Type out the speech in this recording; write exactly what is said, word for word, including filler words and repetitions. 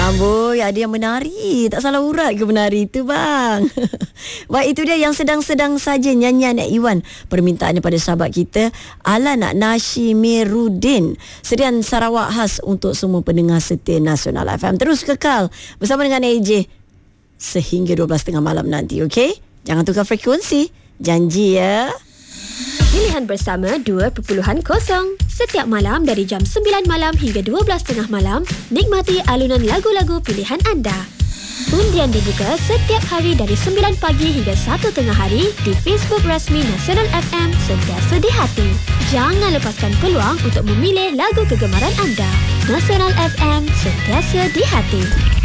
Amboi, ada yang menari. Tak salah urat ke menari tu bang? Baik, itu dia yang sedang-sedang saja nyanyian Iwan. Permintaan daripada sahabat kita Alan Nashimiruddin. Sedian Sarawak khas untuk semua pendengar setia Nasional F M. Terus kekal bersama dengan A J sehingga dua belas tiga puluh malam nanti, okey? Jangan tukar frekuensi. Janji ya. Pilihan bersama dua perpuluhan kosong. Setiap malam dari jam sembilan malam hingga dua belas tiga puluh malam, nikmati alunan lagu-lagu pilihan anda. Undian dibuka setiap hari dari sembilan pagi hingga satu tengah hari di Facebook rasmi Nasional F M, sentiasa di hati. Jangan lepaskan peluang untuk memilih lagu kegemaran anda. Nasional F M, sentiasa di hati.